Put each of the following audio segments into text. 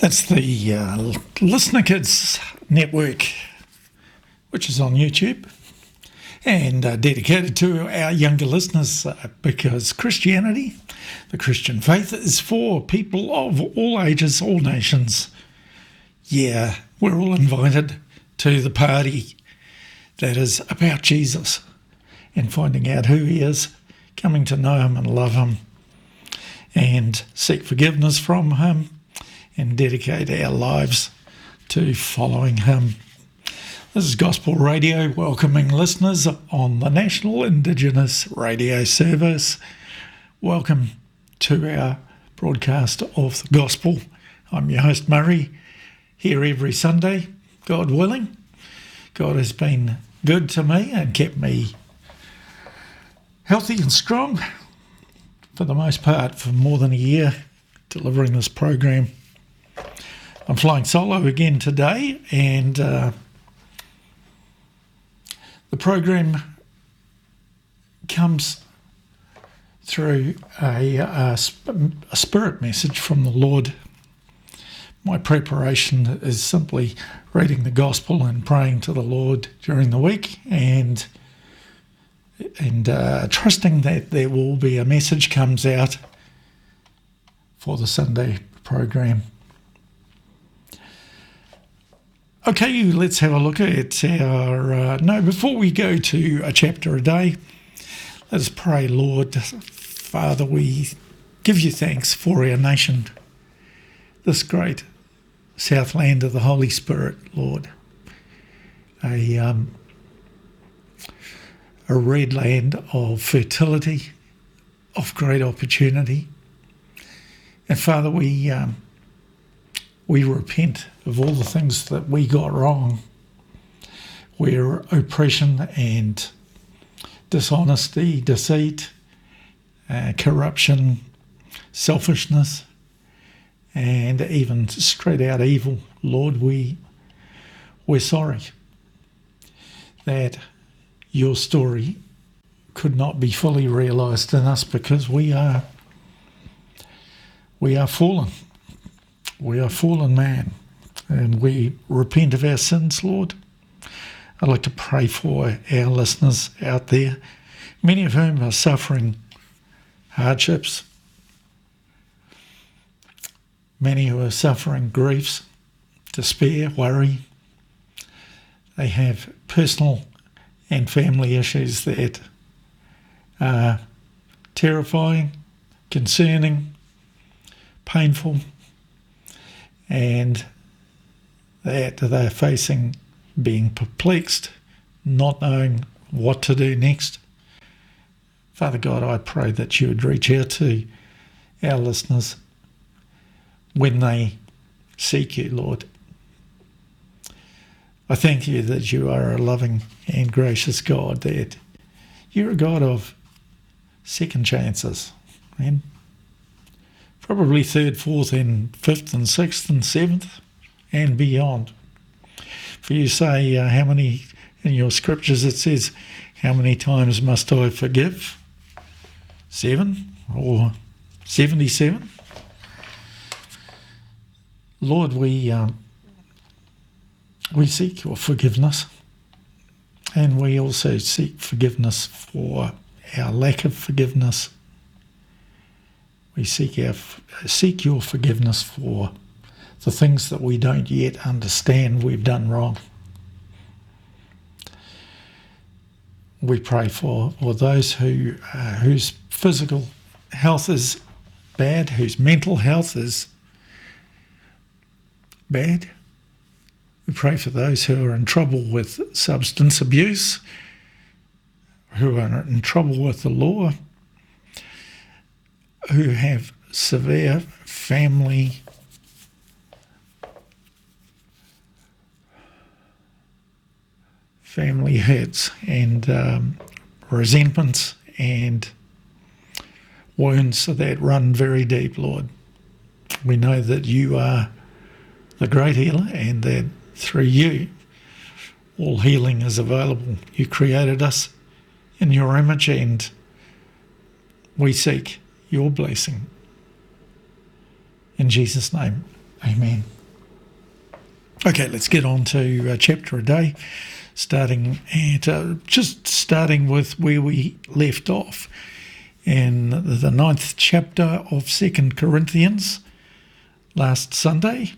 That's the Listener Kids Network, which is on YouTube and dedicated to our younger listeners because Christianity, the Christian faith, is for people of all ages, all nations. Yeah, we're all invited to the party that is about Jesus and finding out who he is, coming to know him and love him and seek forgiveness from him and dedicate our lives to following him. This is Gospel Radio, welcoming listeners on the National Indigenous Radio Service. Welcome to our broadcast of the Gospel. I'm your host Murray, here every Sunday, God willing. God has been good to me and kept me healthy and strong for the most part for more than a year, delivering this program. I'm flying solo again today, and the program comes through a spirit message from the Lord. My preparation is simply reading the Gospel and praying to the Lord during the week, and trusting that there will be a message comes out for the Sunday program. Okay, let's have a look at our... before we go to a chapter a day, let us pray. Lord, Father, we give you thanks for our nation, this great Southland of the Holy Spirit, Lord, a red land of fertility, of great opportunity. And Father, we repent of all the things that we got wrong, where oppression and dishonesty, deceit, corruption, selfishness, and even straight out evil. Lord, we're sorry that your story could not be fully realised in us because we are fallen. We are fallen man, and we repent of our sins, Lord. I'd like to pray for our listeners out there, many of whom are suffering hardships, many who are suffering griefs, despair, worry. They have personal and family issues that are terrifying, concerning, painful, and that they're facing being perplexed, not knowing what to do next. Father God, I pray that you would reach out to our listeners when they seek you, Lord. I thank you that you are a loving and gracious God, that you're a God of second chances, and probably third, fourth, and fifth, and sixth, and seventh, and beyond. For you say, how many, in your scriptures it says, how many times must I forgive? 7 or 77? Lord, we seek your forgiveness, and we also seek forgiveness for our lack of forgiveness. We seek your forgiveness for the things that we don't yet understand we've done wrong. We pray for those whose physical health is bad, whose mental health is bad. We pray for those who are in trouble with substance abuse, who are in trouble with the law, who have severe family hurts and resentments and wounds that run very deep, Lord. We know that you are the great healer, and that through you all healing is available. You created us in your image, and we seek your blessing. In Jesus' name, amen. Okay, let's get on to chapter a day, starting with where we left off in the 9th chapter of 2 Corinthians last Sunday,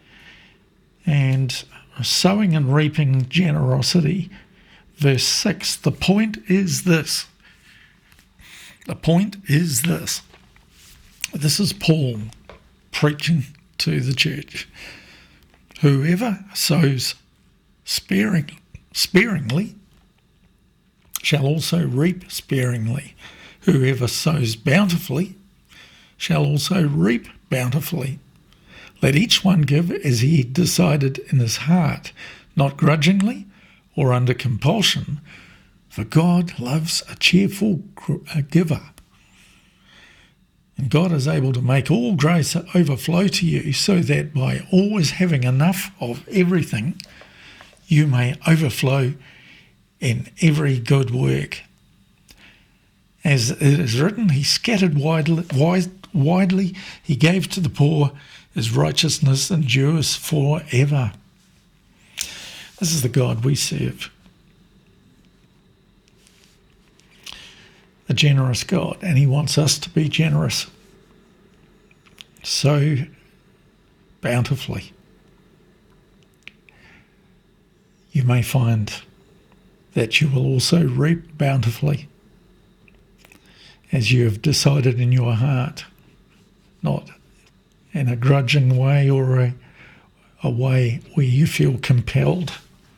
and sowing and reaping generosity. Verse 6, the point is this. The point is this. This is Paul preaching to the church. Whoever sows sparingly shall also reap sparingly. Whoever sows bountifully shall also reap bountifully. Let each one give as he decided in his heart, not grudgingly or under compulsion, for God loves a cheerful giver. And God is able to make all grace overflow to you, so that by always having enough of everything, you may overflow in every good work. As it is written, he scattered widely, he gave to the poor, his righteousness endures forever. This is the God we serve. A generous God, and he wants us to be generous. So bountifully. You may find that you will also reap bountifully as you have decided in your heart, not in a grudging way or a way where you feel compelled,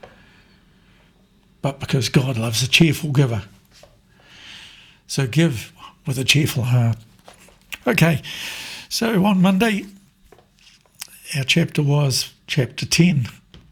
but because God loves a cheerful giver. So give with a cheerful heart. Okay, so on Monday, our chapter was chapter 10.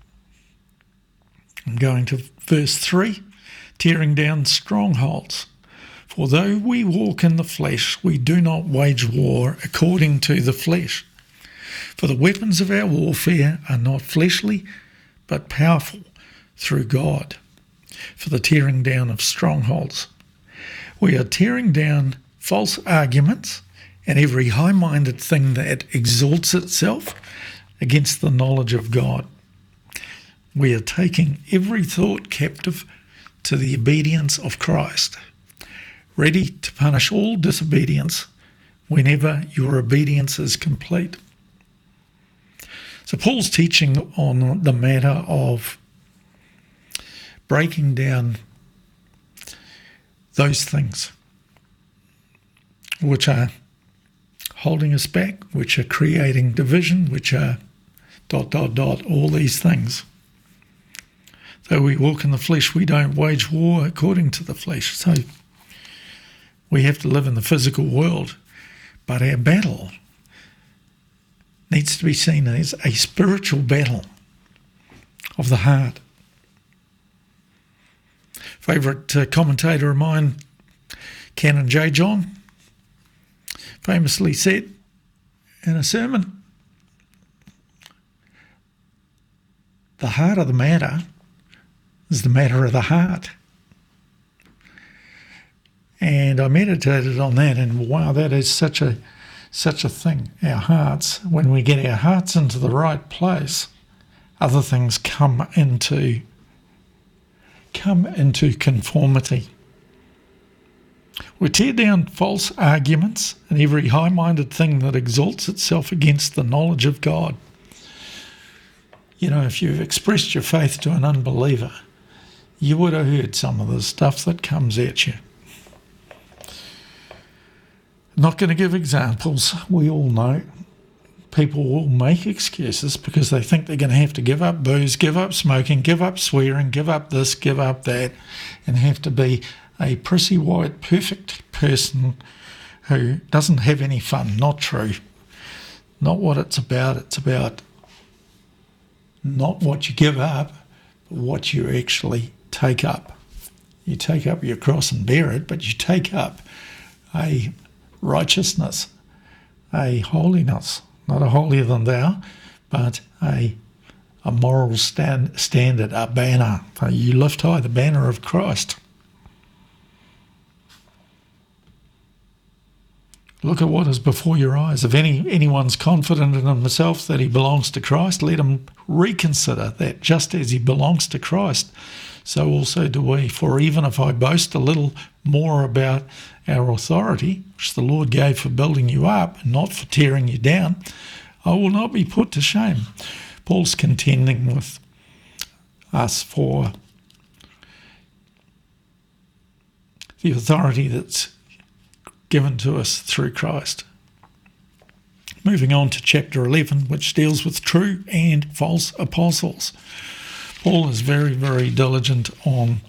I'm going to verse 3, tearing down strongholds. For though we walk in the flesh, we do not wage war according to the flesh. For the weapons of our warfare are not fleshly, but powerful through God, for the tearing down of strongholds. We are tearing down false arguments and every high-minded thing that exalts itself against the knowledge of God. We are taking every thought captive to the obedience of Christ, ready to punish all disobedience whenever your obedience is complete. So Paul's teaching on the matter of breaking down those things which are holding us back, which are creating division, which are ... all these things. Though we walk in the flesh, we don't wage war according to the flesh. So we have to live in the physical world, but our battle needs to be seen as a spiritual battle of the heart. Favourite commentator of mine, Canon J. John, famously said in a sermon, the heart of the matter is the matter of the heart. And I meditated on that, and wow, that is such a thing. Our hearts, when we get our hearts into the right place, other things come into conformity. We tear down false arguments and every high-minded thing that exalts itself against the knowledge of God. You know, if you've expressed your faith to an unbeliever, you would have heard some of the stuff that comes at you. Not going to give examples. We all know people will make excuses because they think they're going to have to give up booze, give up smoking, give up swearing, give up this, give up that, and have to be a prissy white perfect person who doesn't have any fun. Not true. Not what it's about. It's about not what you give up, but what you actually take up. You take up your cross and bear it, but you take up a righteousness, a holiness, not a holier than thou, but a moral standard, a banner. You lift high the banner of Christ. Look at what is before your eyes. If anyone's confident in himself that he belongs to Christ, let him reconsider that just as he belongs to Christ, so also do we. For even if I boast a little more about our authority, which the Lord gave for building you up and not for tearing you down, I will not be put to shame. Paul's contending with us for the authority that's given to us through Christ. Moving on to chapter 11, which deals with true and false apostles. Paul is very, very diligent on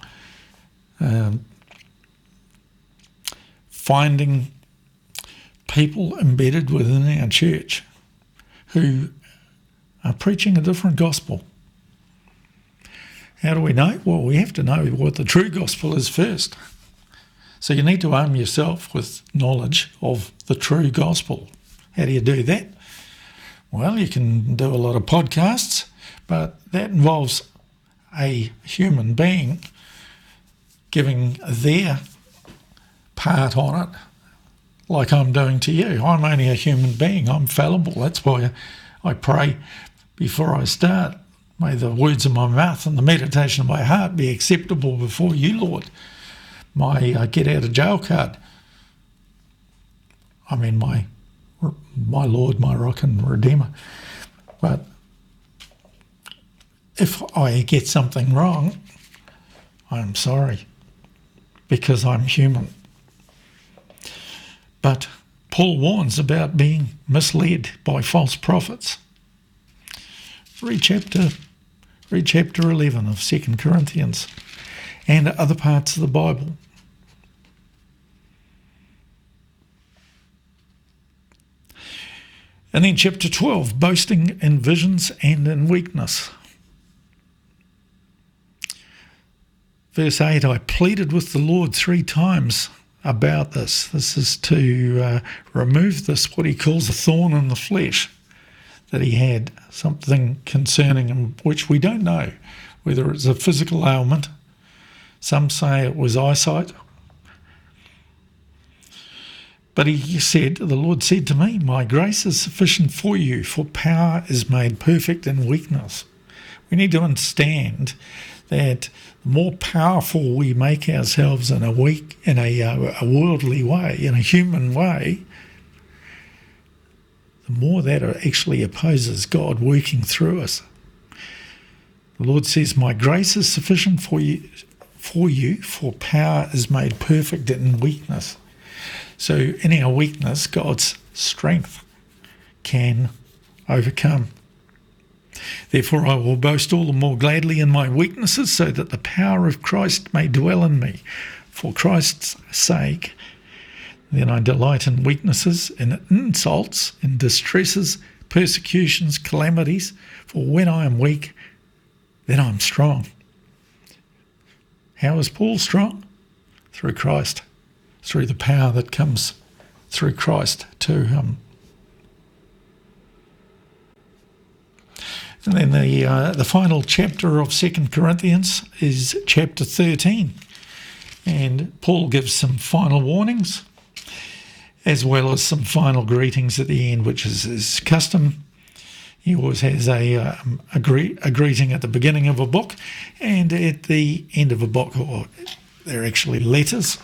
finding people embedded within our church who are preaching a different gospel. How do we know? Well, we have to know what the true gospel is first. So you need to arm yourself with knowledge of the true gospel. How do you do that? Well, you can do a lot of podcasts, but that involves a human being giving their part on it, like I'm doing to you. I'm only a human being. I'm fallible. That's why I pray before I start. May the words of my mouth and the meditation of my heart be acceptable before you, Lord. My get out of jail card. I mean, my Lord, my rock and redeemer. But if I get something wrong, I'm sorry, because I'm human. But Paul warns about being misled by false prophets. Read chapter 11 of 2 Corinthians and other parts of the Bible. And then chapter 12, boasting in visions and in weakness. Verse 8, I pleaded with the Lord 3 times about this. This is to remove this, what he calls a thorn in the flesh, that he had, something concerning him, which we don't know, whether it's a physical ailment. Some say it was eyesight. But he said, the Lord said to me, my grace is sufficient for you, for power is made perfect in weakness. We need to understand that the more powerful we make ourselves in a worldly way, in a human way, the more that actually opposes God working through us. The Lord says, my grace is sufficient for you, for power is made perfect in weakness. So in our weakness, God's strength can overcome. Therefore I will boast all the more gladly in my weaknesses, so that the power of Christ may dwell in me. For Christ's sake, then I delight in weaknesses, in insults, in distresses, persecutions, calamities. For when I am weak, then I am strong. How is Paul strong? Through Christ, through the power that comes through Christ to him. And then the final chapter of 2 Corinthians is chapter 13. And Paul gives some final warnings, as well as some final greetings at the end, which is his custom. He always has a greeting at the beginning of a book and at the end of a book, or they're actually letters.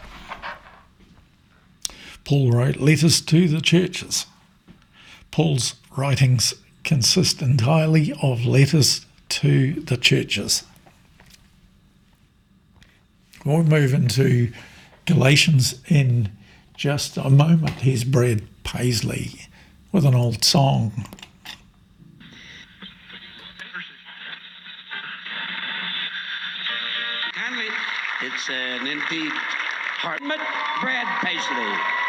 Paul wrote letters to the churches. Paul's writings consist entirely of letters to the churches. We'll move into Galatians in just a moment. Here's Brad Paisley with an old song. Kindly, it's an indeed heart. Brad Paisley.